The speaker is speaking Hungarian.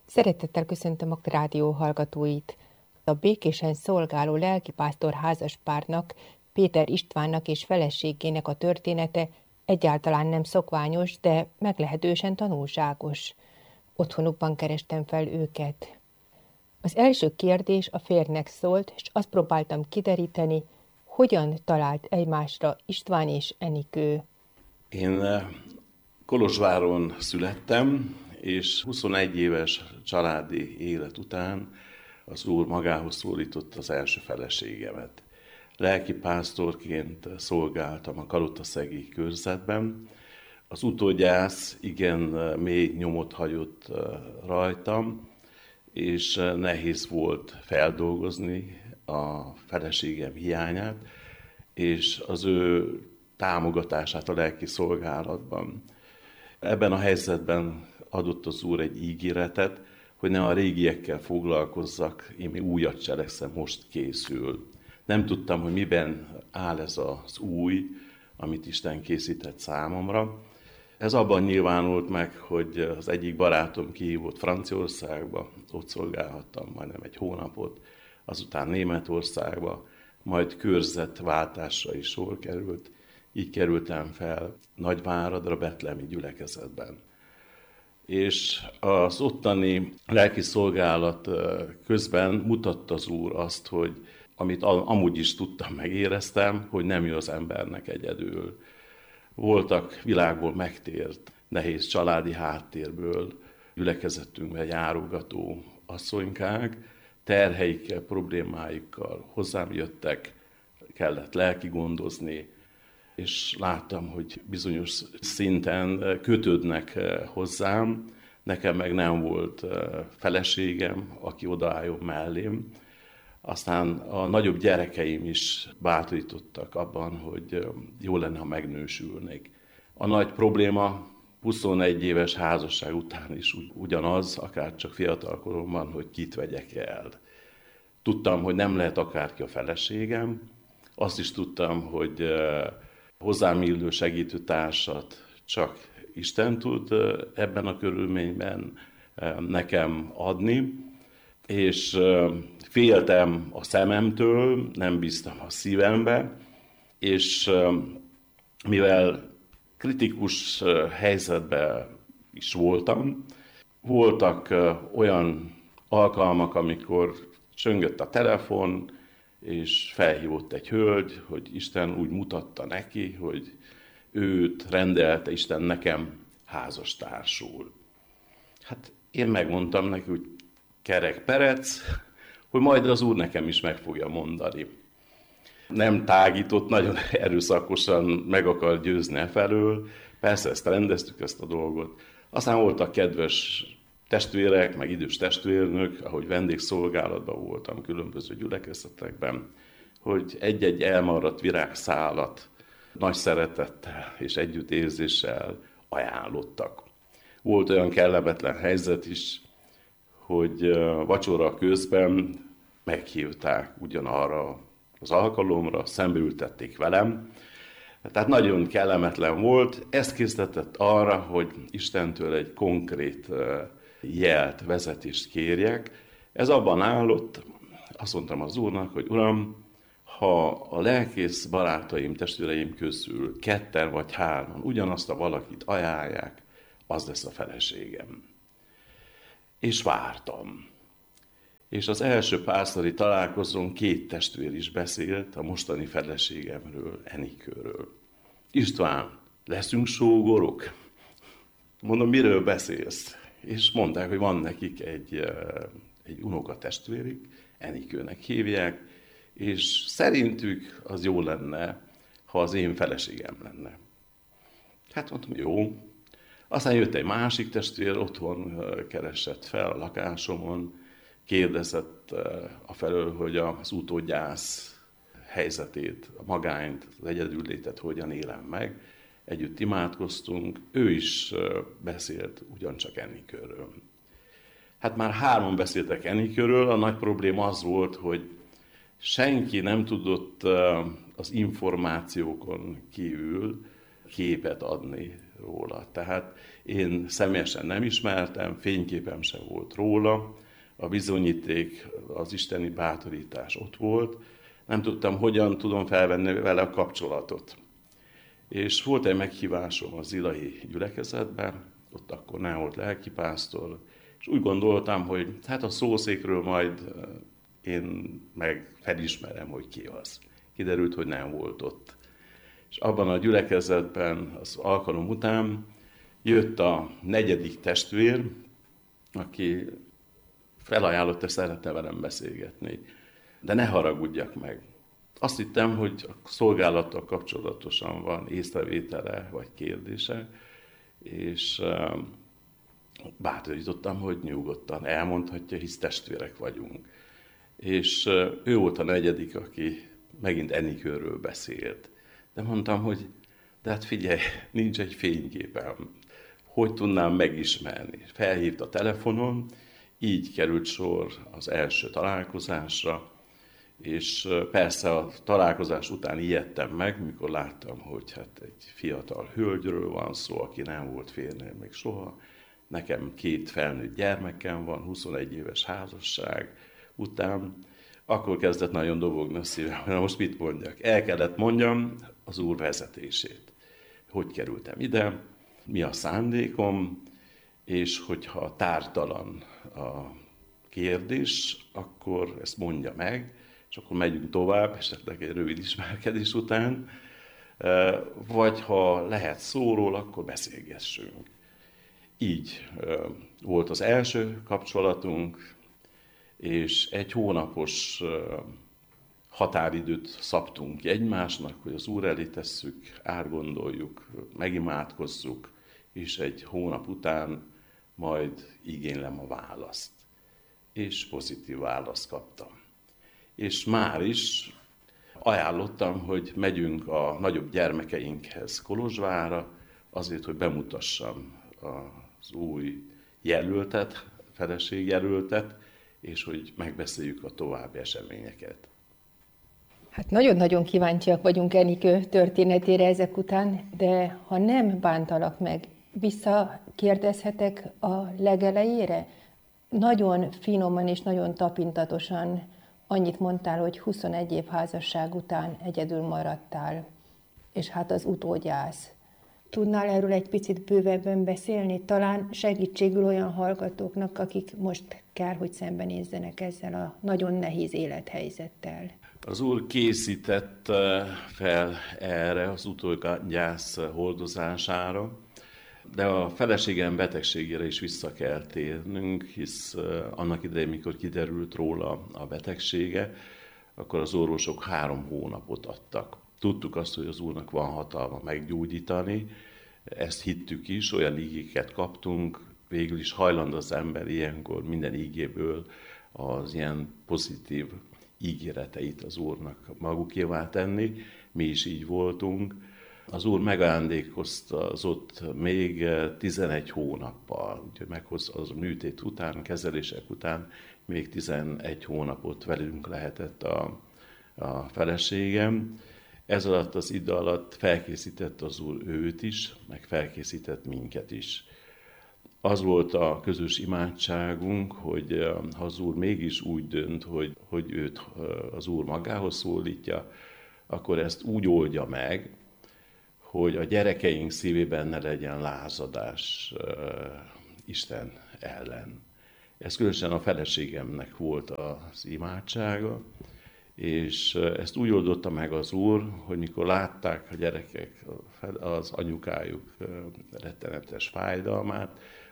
Szeretettel köszöntöm a rádió hallgatóit. A békésen szolgáló lelkipásztor házaspárnak, Péter Istvánnak és feleségének a története egyáltalán nem szokványos, de meglehetősen tanulságos. Otthonukban kerestem fel őket. Az első kérdés a férjnek szólt, és azt próbáltam kideríteni, hogyan talált egymásra István és Enikő. Én Kolozsváron születtem, és 21 éves családi élet után az Úr magához szólított az első feleségemet. Lelkipásztorként szolgáltam a kalotaszegi körzetben. Az utódjász igen mély nyomot hagyott rajtam, és nehéz volt feldolgozni a feleségem hiányát, és az ő támogatását a lelki szolgálatban. Ebben a helyzetben adott az Úr egy ígéretet, hogy ne a régiekkel foglalkozzak, én még újat cselekszem, most készül. Nem tudtam, hogy miben áll ez az új, amit Isten készített számomra. Ez abban nyilvánult meg, hogy az egyik barátom kihívott Franciaországba, ott szolgálhattam majdnem egy hónapot, azután Németországba, majd körzetváltásra is sor került. Így kerültem fel Nagyváradra, betlehemi gyülekezetben. És az ottani lelki szolgálat közben mutatta az Úr azt, hogy amit amúgy is tudtam, megéreztem, hogy nem jó az embernek egyedül. Voltak világból megtért, nehéz családi háttérből gyülekezetünkben járogató asszonykák, terheikkel, problémáikkal hozzám jöttek, kellett lelki gondozni, és láttam, hogy bizonyos szinten kötődnek hozzám. Nekem meg nem volt feleségem, aki odaálljon mellém. Aztán a nagyobb gyerekeim is bátorítottak abban, hogy jó lenne, ha megnősülnék. A nagy probléma 21 éves házasság után is ugyanaz, akár csak fiatalkoromban, hogy kit vegyek el. Tudtam, hogy nem lehet akárki a feleségem. Azt is tudtam, hogy hozzám illő segítőtársat csak Isten tud ebben a körülményben nekem adni, és féltem a szememtől, nem bíztam a szívembe, és mivel kritikus helyzetben is voltak olyan alkalmak, amikor csöngött a telefon, és felhívott egy hölgy, hogy Isten úgy mutatta neki, hogy őt rendelte Isten nekem házastársul. Hát én megmondtam neki, hogy kerek perec, hogy majd az Úr nekem is meg fogja mondani. Nem tágított, nagyon erőszakosan meg akar győzni e felől. Persze ezt rendeztük, ezt a dolgot. Aztán voltak kedves testvérek, meg idős testvérnök, ahogy vendégszolgálatban voltam különböző gyülekezetekben, hogy egy-egy elmaradt virágszálat nagy szeretettel és együttérzéssel ajánlottak. Volt olyan kellemetlen helyzet is, hogy vacsora közben meghívták ugyanarra az alkalomra, szembeültették velem. Tehát nagyon kellemetlen volt. Ezt készített arra, hogy Istentől egy konkrét jelt, vezetést kérjek. Ez abban állott, azt mondtam az Úrnak, hogy Uram, ha a lelkész barátaim, testvéreim közül ketten vagy hárman ugyanazt a valakit ajánlják, az lesz a feleségem. És vártam. És az első pásztori találkozón 2 testvér is beszélt a mostani feleségemről, Enikőről. István, leszünk sógorok? Mondom, miről beszélsz? És mondták, hogy van nekik egy unokatestvérük, Enikőnek hívják, és szerintük az jó lenne, ha az én feleségem lenne. Hát mondtam, jó. Aztán jött egy másik testvér, otthon keresett fel a lakásomon, kérdezett afelől, hogy az utódjász helyzetét, a magányt, az egyedüllétet hogyan élem meg. Együtt imádkoztunk, ő is beszélt ugyancsak Enikőről. Hát már 3 beszéltek Enikőről, a nagy probléma az volt, hogy senki nem tudott az információkon kívül képet adni róla. Tehát én személyesen nem ismertem, fényképem sem volt róla, a bizonyíték, az isteni bátorítás ott volt, nem tudtam, hogyan tudom felvenni vele a kapcsolatot. És volt egy meghívásom a zilai gyülekezetben, ott akkor nem volt lelkipásztor, és úgy gondoltam, hogy hát a szószékről majd én meg felismerem, hogy ki az. Kiderült, hogy nem volt ott. És abban a gyülekezetben az alkalom után jött a 4. testvér, aki felajánlott, hogy szeretne velem beszélgetni, de ne haragudjak meg. Azt hittem, hogy a szolgálattal kapcsolatosan van észrevétele vagy kérdése, és bátorítottam, hogy nyugodtan elmondhatja, hisz testvérek vagyunk. És ő volt a 4., aki megint Enikőről beszélt. De mondtam, hogy de hát figyelj, nincs egy fényképem. Hogy tudnám megismerni? Felhívta a telefonon, így került sor az első találkozásra, és persze a találkozás után ijedtem meg, mikor láttam, hogy hát egy fiatal hölgyről van szó, aki nem volt férnél még soha. Nekem 2 felnőtt gyermekem van, 21 éves házasság után. Akkor kezdett nagyon dobogni a szívem, na most mit mondjak? El kellett mondjam az Úr vezetését. Hogy kerültem ide, mi a szándékom, és hogyha tártalan a kérdés, akkor ezt mondja meg, és akkor megyünk tovább, esetleg egy rövid ismerkedés után, vagy ha lehet szóról, akkor beszélgessünk. Így volt az első kapcsolatunk, és 1 hónapos határidőt szabtunk ki egymásnak, hogy az Úr elé tesszük, átgondoljuk, megimádkozzuk, és 1 hónap után majd igénylem a választ. És pozitív választ kaptam. És már is ajánlottam, hogy megyünk a nagyobb gyermekeinkhez Kolozsvárra, azért, hogy bemutassam az új jelöltet, feleségjelöltet, és hogy megbeszéljük a további eseményeket. Hát nagyon-nagyon kíváncsiak vagyunk Enikő történetére ezek után, de ha nem bántalak meg, visszakérdezhetek a legelejére? Nagyon finoman és nagyon tapintatosan annyit mondtál, hogy 21 év házasság után egyedül maradtál, és hát az utódjász. Tudnál erről egy picit bővebben beszélni? Talán segítségül olyan hallgatóknak, akik most kár, hogy szembenézzenek ezzel a nagyon nehéz élethelyzettel. Az Úr készített fel erre az utódjász hordozására, de a feleségem betegségére is vissza kell térnünk, hisz annak idején, mikor kiderült róla a betegsége, akkor az orvosok 3 hónapot adtak. Tudtuk azt, hogy az Úrnak van hatalma meggyógyítani, ezt hittük is, olyan ígéket kaptunk, végül is hajlandó az ember ilyenkor minden ígéből az ilyen pozitív ígéreteit az Úrnak magukévá tenni. Mi is így voltunk. Az Úr megajándékoztatott még 11 hónappal, úgyhogy meghozta az műtét után, kezelések után még 11 hónapot velünk lehetett a feleségem. Ez alatt az idő alatt felkészített az Úr őt is, meg felkészített minket is. Az volt a közös imádságunk, hogy ha az Úr mégis úgy dönt, hogy őt az Úr magához szólítja, akkor ezt úgy oldja meg, hogy a gyerekeink szívében ne legyen lázadás Isten ellen. Ez különösen a feleségemnek volt az imádsága, és ezt úgy oldotta meg az Úr, hogy mikor látták a gyerekek az anyukájuk rettenetes fájdalmát,